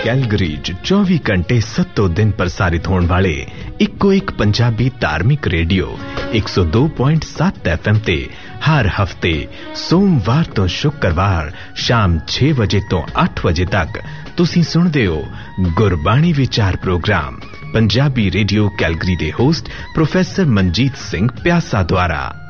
Calgary 24 घंटे 7 दिन प्रसारित होने वाले इको एक पंजाबी धार्मिक रेडियो 102.7 FM ते हर हफ्ते सोमवार तो शुक्रवार शाम 6 बजे तो 8 बजे तक तुसी सुनदे हो गुरबाणी विचार प्रोग्राम पंजाबी रेडियो कैलगरी दे होस्ट प्रोफेसर मनजीत सिंह प्यासा द्वारा।